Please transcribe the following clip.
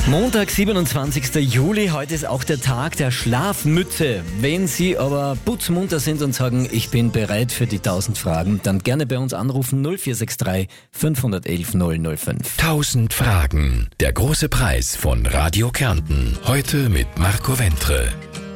Montag, 27. Juli, heute ist auch der Tag der Schlafmütze. Wenn Sie aber putzmunter sind und sagen, ich bin bereit für die 1000 Fragen, dann gerne bei uns anrufen 0463 511 005. 1000 Fragen. Der große Preis von Radio Kärnten. Heute mit Marco Wentre.